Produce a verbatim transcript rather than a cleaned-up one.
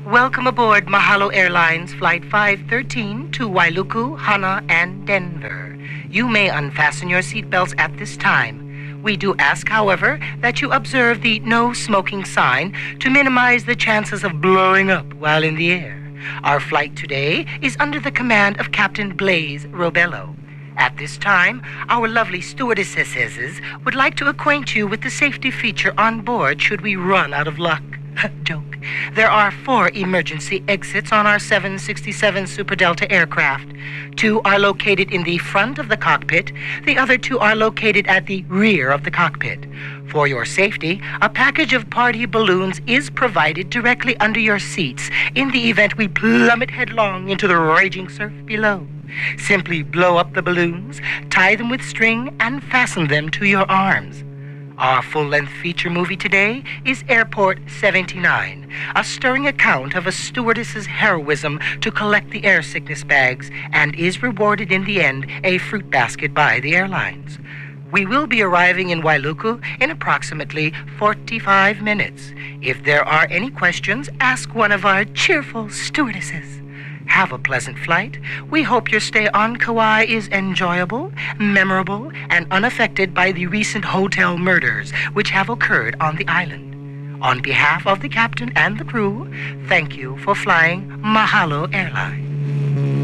Welcome aboard Mahalo Airlines Flight five thirteen to Wailuku, Hana, and Denver. You may unfasten your seatbelts at this time. We do ask, however, that you observe the no smoking sign to minimize the chances of blowing up while in the air. Our flight today is under the command of Captain Blaze Robello. At this time, our lovely stewardesses would like to acquaint you with the safety feature on board should we run out of luck. Joke. There are four emergency exits on our seven sixty-seven Super Delta aircraft. Two are located in the front of the cockpit. The other two are located at the rear of the cockpit. For your safety, a package of party balloons is provided directly under your seats in the event we plummet headlong into the raging surf below. Simply blow up the balloons, tie them with string, and fasten them to your arms. Our full-length feature movie today is Airport seventy-nine, a stirring account of a stewardess's heroism to collect the air sickness bags, and is rewarded in the end a fruit basket by the airlines. We will be arriving in Wailuku in approximately forty-five minutes. If there are any questions, ask one of our cheerful stewardesses. Have a pleasant flight. We hope your stay on Kauai is enjoyable, memorable, and unaffected by the recent hotel murders which have occurred on the island. On behalf of the captain and the crew, thank you for flying Mahalo Airlines.